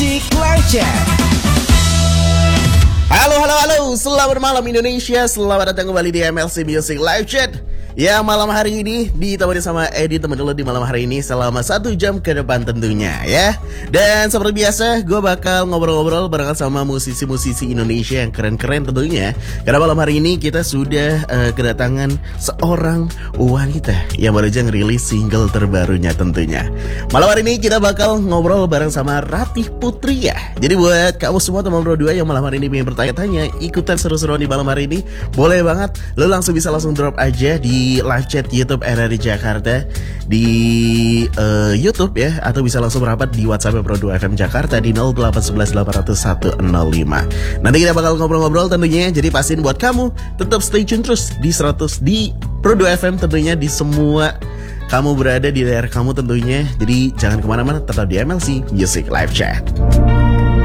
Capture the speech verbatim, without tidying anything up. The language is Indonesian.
Music Live Chat. Halo, halo, halo, selamat malam Indonesia. Selamat datang kembali di M L C Music Live Chat. Ya, malam hari ini ditemani sama Edi, teman dulu di malam hari ini selama satu jam ke depan tentunya ya. Dan seperti biasa, gue bakal ngobrol-ngobrol barengan sama musisi-musisi Indonesia yang keren-keren tentunya. Karena malam hari ini kita sudah uh, kedatangan seorang wanita yang baru aja ngerilis single terbarunya tentunya. Malam hari ini kita bakal ngobrol bareng sama Ratih Putri ya. Jadi buat kamu semua teman berdua yang malam hari ini pengen bertanya-tanya, ikutan seru-seruan di malam hari ini, boleh banget. Lo langsung bisa langsung drop aja di live chat YouTube R R I Jakarta di uh, YouTube ya, atau bisa langsung merapat di WhatsApp Pro dua F M Jakarta di nol delapan satu satu delapan nol nol satu nol lima. Nanti kita bakal ngobrol-ngobrol tentunya. Jadi pastiin buat kamu tetap stay tune terus di seratus di Pro dua F M tentunya, di semua kamu berada di daerah kamu tentunya. Jadi jangan kemana-mana, tetap di M L C Music Live Chat.